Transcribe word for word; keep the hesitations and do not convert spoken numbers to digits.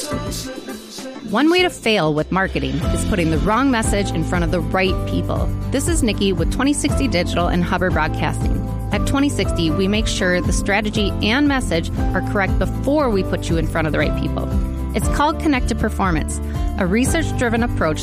One way to fail with marketing is putting the wrong message in front of the right people. This is Nikki with twenty sixty Digital and Hubbard Broadcasting. At twenty sixty, we make sure the strategy and message are correct before we put you in front of the right people. It's called Connected Performance, a research-driven approach